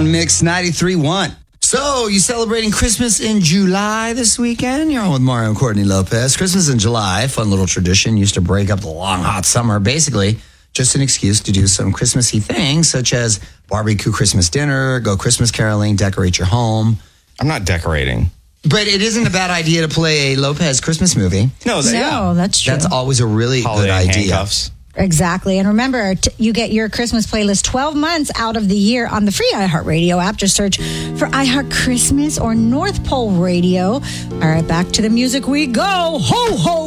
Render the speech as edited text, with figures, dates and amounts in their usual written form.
Mix 93.1. So, you celebrating Christmas in July this weekend? You're on with Mario and Courtney Lopez. Christmas in July, fun little tradition, used to break up the long, hot summer. Basically, just an excuse to do some Christmassy things, such as barbecue Christmas dinner, go Christmas caroling, decorate your home. I'm not decorating. But it isn't a bad idea to play a Lopez Christmas movie. No, that's true. That's always a really Holiday good idea. handcuffs. Exactly. And remember, you get your Christmas playlist 12 months out of the year on the free iHeartRadio app. Just search for iHeart Christmas or North Pole Radio. All right, back to the music we go. Ho, ho!